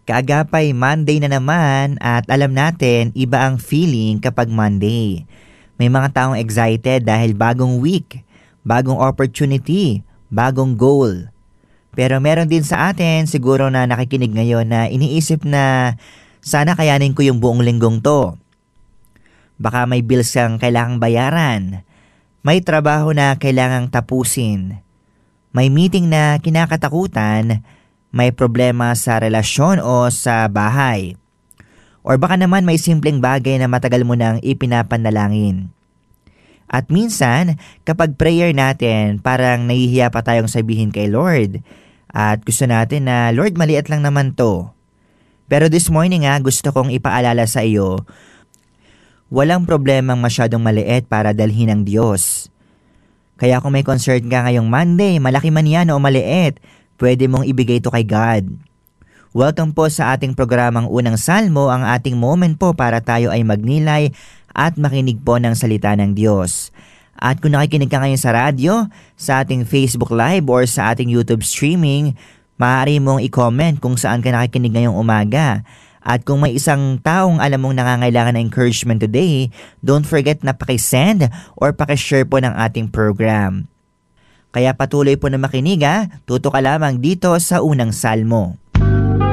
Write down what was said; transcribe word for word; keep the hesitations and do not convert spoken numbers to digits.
Kaagapay Monday na naman at alam natin iba ang feeling kapag Monday. May mga taong excited dahil bagong week, bagong opportunity, bagong goal. Pero meron din sa atin siguro na nakikinig ngayon na iniisip na sana kayanin ko yung buong linggong to. Baka may bills kang kailangang bayaran, may trabaho na kailangang tapusin, may meeting na kinakatakutan, may problema sa relasyon o sa bahay. Or baka naman may simpleng bagay na matagal mo nang ipinapanalangin. At minsan, kapag prayer natin, parang nahihiya pa tayong sabihin kay Lord. At gusto natin na, Lord, maliit lang naman to. Pero this morning nga, gusto kong ipaalala sa iyo, walang problemang masyadong maliit para dalhin ng Diyos. Kaya kung may concern ka ngayong Monday, malaki man yan o maliit, pwede mong ibigay ito kay God. Welcome po sa ating programang Unang Salmo, ang ating moment po para tayo ay magnilay at makinig po ng salita ng Diyos. At kung nakikinig ka ngayon sa radyo, sa ating Facebook Live or sa ating YouTube streaming, maaari mong i-comment kung saan ka nakikinig ngayong umaga. At kung may isang taong alam mong nangangailangan ng encouragement today, don't forget na pakisend or pakishare po ng ating program. Kaya patuloy po na makinig ha, tuto ka lamang dito sa Unang Salmo.